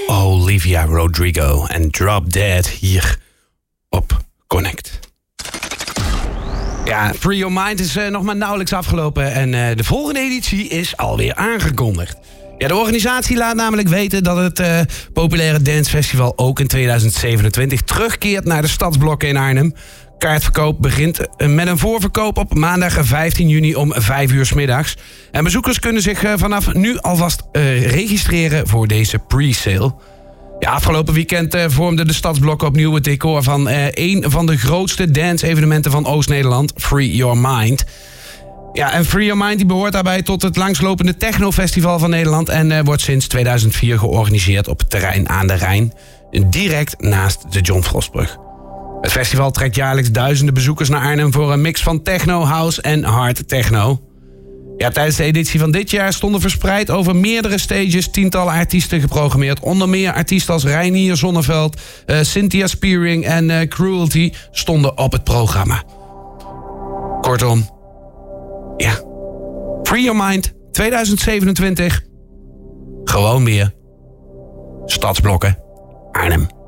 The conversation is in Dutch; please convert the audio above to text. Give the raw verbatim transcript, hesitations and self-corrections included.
Olivia Rodrigo en Drop Dead hier op Connect. Ja, Free Your Mind is uh, nog maar nauwelijks afgelopen en uh, de volgende editie is alweer aangekondigd. Ja, de organisatie laat namelijk weten dat het uh, populaire dancefestival ook in tweeduizend zevenentwintig terugkeert naar de stadsblokken in Arnhem. Kaartverkoop begint met een voorverkoop op maandag vijftien juni om vijf uur 's middags. En bezoekers kunnen zich vanaf nu alvast uh, registreren voor deze pre-sale. Ja, afgelopen weekend uh, vormde de stadsblokken opnieuw het decor van uh, een van de grootste dance-evenementen van Oost-Nederland, Free Your Mind. Ja, en Free Your Mind die behoort daarbij tot het langslopende technofestival van Nederland en uh, wordt sinds tweeduizend vier georganiseerd op het terrein aan de Rijn, direct naast de John Frostbrug. Het festival trekt jaarlijks duizenden bezoekers naar Arnhem voor een mix van techno, house en hard techno. Ja, tijdens de editie van dit jaar stonden verspreid over meerdere stages tientallen artiesten geprogrammeerd. Onder meer artiesten als Reinier Zonneveld, uh, Cynthia Spearing en uh, Cruelty stonden op het programma. Kortom, ja, Free Your Mind tweeduizend zevenentwintig. Gewoon weer Stadsblokken Arnhem.